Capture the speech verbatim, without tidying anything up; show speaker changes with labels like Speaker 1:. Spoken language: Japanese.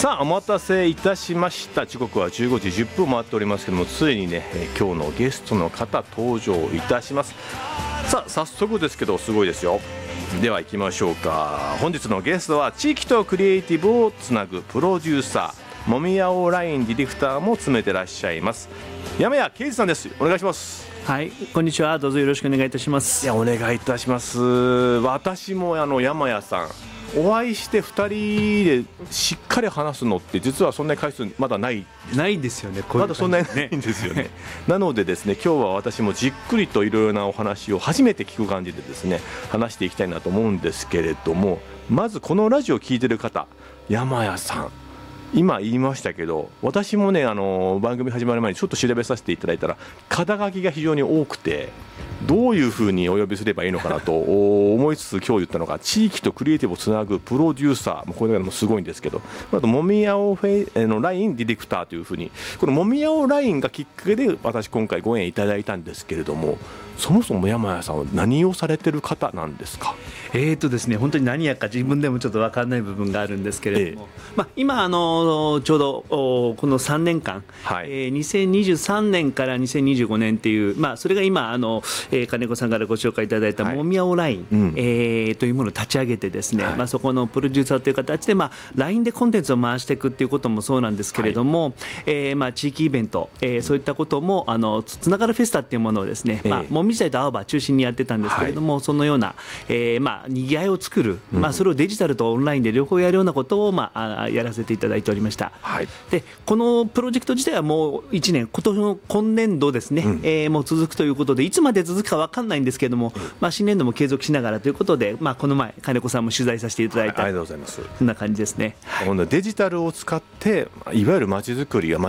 Speaker 1: さあお待たせいたしました。時刻はじゅうごじじゅっぷん回っておりますけども、ついにね今日のゲストの方登場いたします。さあ早速ですけどすごいですよ。では行きましょうか。本日のゲストは地域とクリエイティブをつなぐプロデューサー、もみやおラインディレクターも務めてらっしゃいます山谷圭司さんです。お願いします。
Speaker 2: はい、こんにちは。どうぞよろしくお願いいたします。
Speaker 1: いやお願いいたします。私もあの山谷さんお会いしてふたりでしっかり話すのって実はそんなに回数まだない
Speaker 2: ないんですよね。こういう
Speaker 1: まだそんなにないんですよねなのでですね今日は私もじっくりといろいろなお話を初めて聞く感じでですね話していきたいなと思うんですけれども、まずこのラジオを聞いてる方、山谷さん今言いましたけど、私もねあの番組始まる前にちょっと調べさせていただいたら肩書きが非常に多くて、どういうふうにお呼びすればいいのかなと思いつつ今日言ったのが地域とクリエイティブをつなぐプロデューサー、これもすごいんですけど、あともみやおフェイのラインディレクターというふうに、このもみやおラインがきっかけで私今回ご縁いただいたんですけれども、そもそも山谷さんは何をされてる方なんですか？
Speaker 2: えーとですね、本当に何やか自分でもちょっと分からない部分があるんですけれども、ええまあ、今あのちょうどこのさんねんかん、はいえー、にせんにじゅうさんねんからにせんにじゅうごねんっていう、まあ、それが今あの、えー、金子さんからご紹介いただいたもみやおライン、はいうんえー、というものを立ち上げてですね、はいまあ、そこのプロデューサーという形で、まあ、ライン でコンテンツを回していくっていうこともそうなんですけれども、はいえーまあ、地域イベント、えー、そういったこともあのつながるフェスタっていうものをですね、えーまあ、もみ自体と青葉中心にやってたんですけれども、はい、そのような、えーまあ、にぎわいを作る、まあ、それをデジタルとオンラインで両方やるようなことを、まあ、やらせていただいておりました、はい、でこのプロジェクト自体はもういちねん、今年の今年度ですね、うんえー、もう続くということでいつまで続くか分かんないんですけれども、うんまあ、新年度も継続しながらということで、まあ、この前金子さんも取材させていただいた、はい、ありがとうございます。そんな感じですね、
Speaker 1: はい、デジタルを使っていわゆるまちづくりが、ま